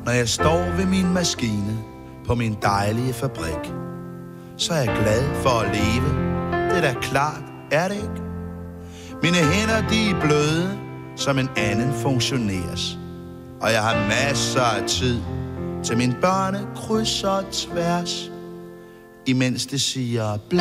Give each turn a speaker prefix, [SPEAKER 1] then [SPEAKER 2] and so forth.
[SPEAKER 1] Når jeg står ved min maskine på min dejlige fabrik, så er jeg glad for at leve. Det er da klart, er det ikke? Mine hænder, de er bløde, som en anden funktioneres. Og jeg har masser af tid til mine børne kryds og tværs, imens det siger blæ.